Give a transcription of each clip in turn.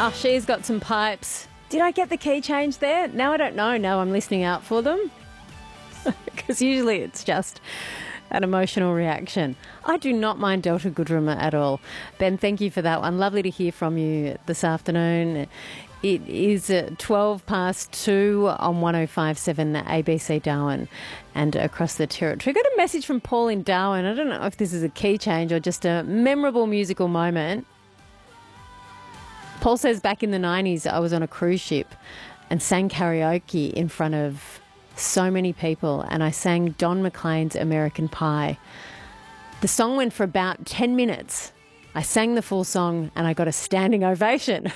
Oh, she's got some pipes. Did I get the key change there? Now I don't know. Now I'm listening out for them. Because usually it's just an emotional reaction. I do not mind Delta Goodrummer at all. Ben, thank you for that one. Lovely to hear from you this afternoon. It is 12 past 2 on 105.7 ABC Darwin and across the territory. I got a message from Paul in Darwin. I don't know if this is a key change or just a memorable musical moment. Paul says, back in the 90s, I was on a cruise ship and sang karaoke in front of so many people, and I sang Don McLean's American Pie. The song went for about 10 minutes. I sang the full song and I got a standing ovation.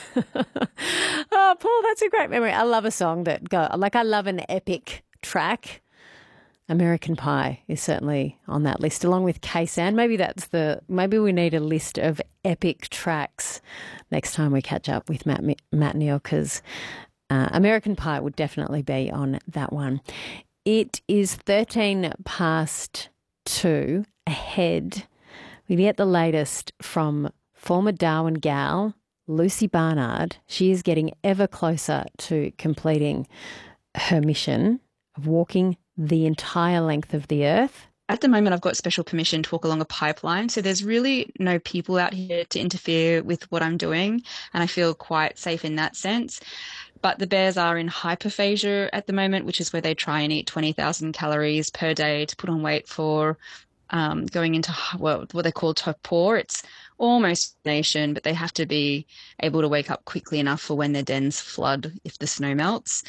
Oh, Paul, that's a great memory. I love a song I love an epic track. American Pie is certainly on that list, along with K-San. Maybe we need a list of epic tracks next time we catch up with Matt Neal, because American Pie would definitely be on that one. It is 13 past 2 ahead. We get the latest from former Darwin gal, Lucy Barnard. She is getting ever closer to completing her mission of walking the entire length of the earth. At the moment, I've got special permission to walk along a pipeline, so there's really no people out here to interfere with what I'm doing, and I feel quite safe in that sense. But the bears are in hyperphagia at the moment, which is where they try and eat 20,000 calories per day to put on weight for going into what they call torpor. It's almost nation, but they have to be able to wake up quickly enough for when their dens flood if the snow melts.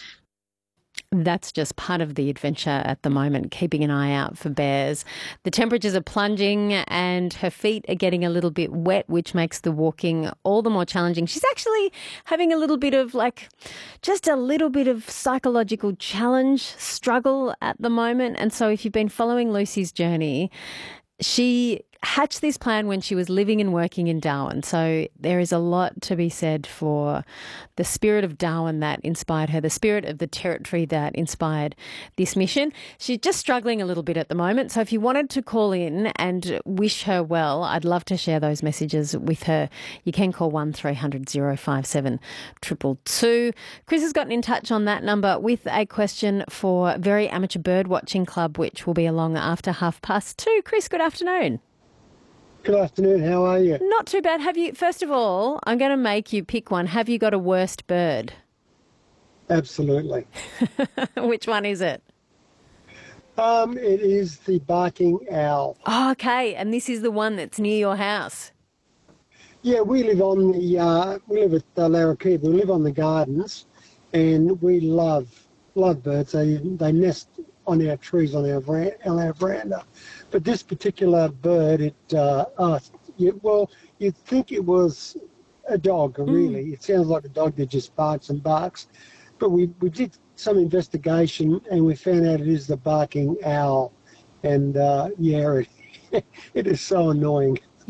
That's just part of the adventure at the moment, keeping an eye out for bears. The temperatures are plunging and her feet are getting a little bit wet, which makes the walking all the more challenging. She's actually having a little bit of just a little bit of psychological struggle at the moment. And so if you've been following Lucy's journey, she hatched this plan when she was living and working in Darwin. So there is a lot to be said for the spirit of Darwin that inspired her, the spirit of the territory that inspired this mission. She's just struggling a little bit at the moment. So if you wanted to call in and wish her well, I'd love to share those messages with her. You can call 1300 057 222. Chris has gotten in touch on that number with a question for Very Amateur Bird Watching Club, which will be along after 2:30. Chris, good afternoon. Good afternoon. How are you? Not too bad. First of all, I'm going to make you pick one. Have you got a worst bird? Absolutely. Which one is it? It is the barking owl. Oh, okay. And this is the one that's near your house. Yeah, we live at Larrakia. We live on the gardens, and we love birds. They nest on our trees on our veranda. But this particular bird, you'd think it was a dog, really. It sounds like a dog that just barks and barks. But we did some investigation and we found out it is the barking owl. And, it is so annoying.